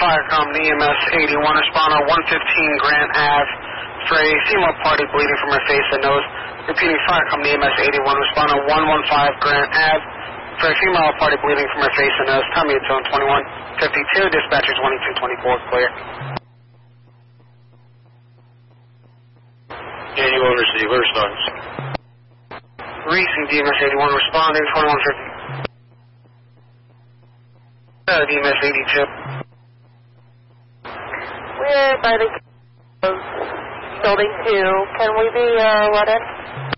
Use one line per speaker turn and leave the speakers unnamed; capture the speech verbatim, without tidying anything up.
Fire Company, E M S eighty-one, responder one fifteen Grant Ave for a female party bleeding from her face and nose. Repeating, Fire Company, E M S eighty-one, responder one fifteen Grant Ave for a female party bleeding from her face and nose. Tell me it's zone twenty-one fifty-two, dispatcher twenty-two twenty-four, clear.
Yeah, you will receive her response.
Racing D M S eighty-one, responding twenty-one fifty. Uh, D M S eighty-two.
We're by the building two. Can we be uh, let in?